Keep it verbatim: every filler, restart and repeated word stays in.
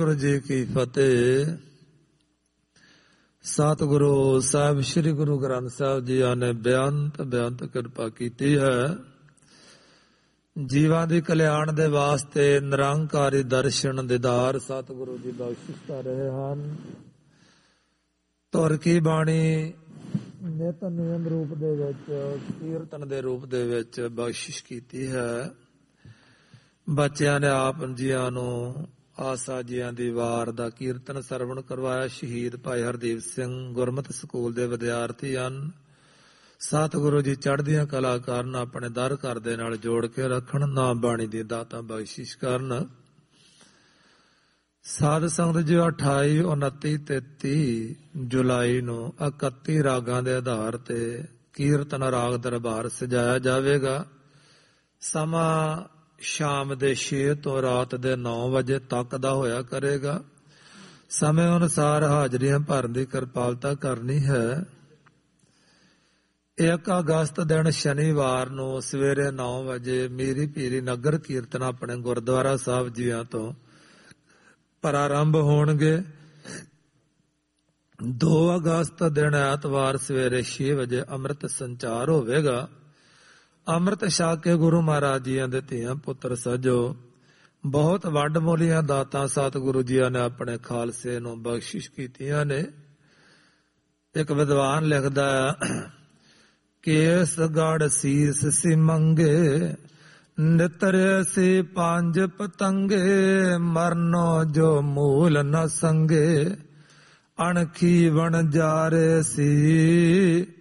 ਗੁਰੂ ਜੀ ਕੀ ਫਤਿਹ। ਸਤਿਗੁਰੂ ਸਾਹਿਬ ਸ੍ਰੀ ਗੁਰੂ ਗ੍ਰੰਥ ਸਾਹਿਬ ਜੀ ਨੇ ਬੇਅੰਤ ਬੇਅੰਤ ਕਿਰਪਾ ਕੀਤੀ ਹੈ। ਜੀਵਾਂ ਦੀ ਕਲਿਆਣ ਦੇ ਵਾਸਤੇ ਨਿਰੰਕਾਰੀ ਦਰਸ਼ਨ ਦੀਦਾਰ ਸਤਿਗੁਰੂ ਜੀ ਬਖਸ਼ਿਸ਼ ਕਰ ਰਹੇ ਹਨ। ਧੁਰ ਕੀ ਬਾਣੀ ਨਿਤ ਨਿਯਮ ਰੂਪ ਦੇ ਵਿੱਚ, ਕੀਰਤਨ ਦੇ ਰੂਪ ਦੇ ਵਿੱਚ ਬਖਸ਼ਿਸ਼ ਕੀਤੀ ਹੈ। ਬੱਚਿਆਂ ਨੇ ਆਪ ਜੀਆਂ ਨੂੰ ਆਸਾ ਜੀਆਂ ਦੀ ਵਾਰ ਦਾ ਕੀਰਤਨ ਸਰਵਣ ਕਰਵਾਇਆ। ਸ਼ਹੀਦ ਭਾਈ ਹਰਦੀਪ ਸਿੰਘ ਗੁਰਮਤਿ ਸਕੂਲ ਦੇ ਵਿਦਿਆਰਥੀ ਹਨ। ਸਤਿਗੁਰੂ ਜੀ ਚੜ੍ਹਦੀਆਂ ਕਲਾ ਕਰਨ, ਆਪਣੇ ਦਰ ਘਰ ਦੇ ਨਾਲ ਜੋੜ ਕੇ ਰੱਖਣ, ਨਾਮ ਬਾਣੀ ਦੀ ਦਾਤਾਂ ਬਖਸ਼ਿਸ਼ ਕਰਨ। ਸਾਧ ਸੰਗਤ ਜੀ ਅਠਾਈ ਉਨੱਤੀ ਤੇਤੀ ਜੁਲਾਈ ਨੂੰ ਇਕੱਤੀ ਰਾਗਾਂ ਦੇ ਆਧਾਰ ਤੇ ਕੀਰਤਨ ਰਾਗ ਦਰਬਾਰ ਸਜਾਇਆ ਜਾਵੇਗਾ। ਸਮਾਂ ਸ਼ਾਮ ਦੇ ਛੇ ਤੋਂ ਰਾਤ ਦੇ ਨੌ ਵਜੇ ਤੱਕ ਦਾ ਹੋਇਆ ਕਰੇਗਾ। ਸਮੇਂ ਅਨੁਸਾਰ ਹਾਜ਼ਰੀਆਂ ਭਰਨ ਦੀ ਕਿਰਪਾਲਤਾ ਕਰਨੀ ਹੈ। ਇੱਕ ਅਗਸਤ ਦਿਨ ਸ਼ਨੀਵਾਰ ਨੂੰ ਸਵੇਰੇ ਨੌ ਵਜੇ ਮੀਰੀ ਪੀਰੀ ਨਗਰ ਕੀਰਤਨ ਆਪਣੇ ਗੁਰਦੁਆਰਾ ਸਾਹਿਬ ਜੀਆਂ ਤੋਂ ਪ੍ਰਾਰੰਭ ਹੋਣਗੇ। ਦੋ ਅਗਸਤ ਦਿਨ ਐਤਵਾਰ ਸਵੇਰੇ ਛੇ ਵਜੇ ਅੰਮ੍ਰਿਤ ਸੰਚਾਰ ਹੋਵੇਗਾ। ਅੰਮ੍ਰਿਤ ਛਕ ਕੇ ਗੁਰੂ ਮਹਾਰਾਜ ਜੀਆਂ ਦੇ ਧੀਆਂ ਪੁੱਤਰ ਸਜੋ। ਬਹੁਤ ਵੱਡ ਮੋਲੀਆਂ ਦਾਤਾਂ ਸਤਿਗੁਰੂ ਜੀਆਂ ਨੇ ਆਪਣੇ ਖਾਲਸੇ ਨੂੰ ਬਖਸ਼ਿਸ਼ ਕੀਤੀਆਂ ਨੇ। ਇੱਕ ਵਿਦਵਾਨ ਲਿਖਦਾ ਹੈ, ਕੇਸ ਗੜ ਸੀਸ ਸੀ ਮੰਗੇ, ਨਿਤਰੇ ਸੀ ਪੰਜ ਪਤੰਗੇ, ਮਰਨੋ ਜੋ ਮੂਲ ਨ ਸੰਗੇ, ਅਣਖੀ ਵਣ ਜਾਰੇ ਸੀ,